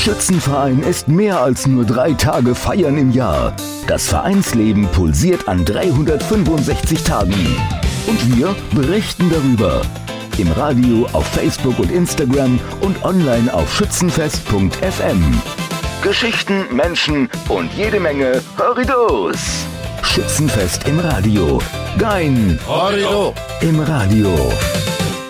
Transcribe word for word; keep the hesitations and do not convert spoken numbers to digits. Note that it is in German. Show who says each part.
Speaker 1: Schützenverein ist mehr als nur drei Tage Feiern im Jahr. Das Vereinsleben pulsiert an dreihundertfünfundsechzig Tagen. Und wir berichten darüber. Im Radio, auf Facebook und Instagram und online auf schützenfest punkt f m. Geschichten, Menschen und jede Menge Horridos. Schützenfest im Radio. Gein.
Speaker 2: Horrido.
Speaker 1: Im Radio.